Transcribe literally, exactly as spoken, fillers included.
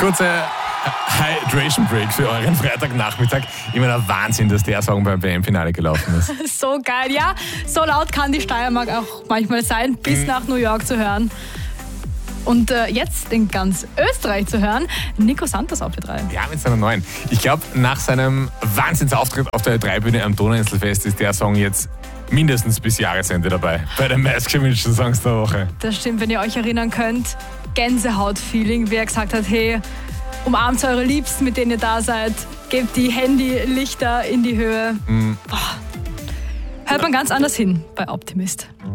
Kurze Hydration Break für euren Freitagnachmittag. Immer ein Wahnsinn, dass der Song beim W M-Finale gelaufen ist. So geil, ja. So laut kann die Steiermark auch manchmal sein, bis mhm. nach New York zu hören. Und äh, jetzt in ganz Österreich zu hören, Nico Santos auf Ö drei. Ja, mit seiner neuen. Ich glaube, nach seinem Wahnsinnsauftritt auf der Ö drei Bühne am Donauinselfest ist der Song jetzt mindestens bis Jahresende dabei. Bei den meistgewünschten Songs der Woche. Das stimmt, wenn ihr euch erinnern könnt. Gänsehaut-Feeling, wie er gesagt hat, hey, umarmt eure Liebsten, mit denen ihr da seid. Gebt die Handylichter in die Höhe. Mm. Hört man ganz anders hin bei Optimist.